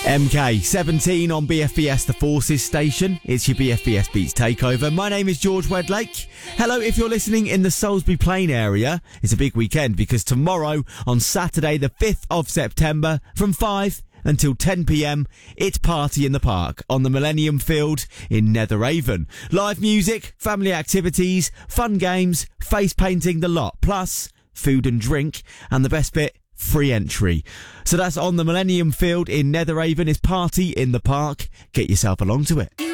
MK17 on BFBS, the Forces station. It's your BFBS Beats Takeover. My name is George Wedlake. Hello, if you're listening in the Salisbury Plain area, it's a big weekend because tomorrow, on Saturday, the 5th of September, from 5 until 10 p.m, it's Party in the Park on the Millennium Field in Netheravon. Live music, family activities, fun games, face painting, the lot. Plus, food and drink, and the best bit, free entry. So that's on the Millennium Field in Netheravon. It's Party in the Park. Get yourself along to it.